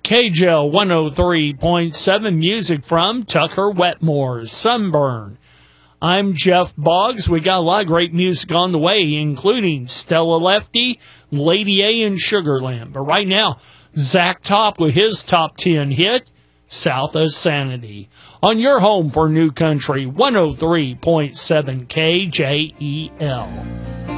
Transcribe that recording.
KJL 103.7, music from Tucker Wetmore's Sunburn. I'm Jeff Boggs. We got a lot of great music on the way, including Stella Lefty, Lady A, and Sugarland. But right now, Zach Top with his top 10 hit, South of Sanity. On your home for New Country, 103.7 KJEL.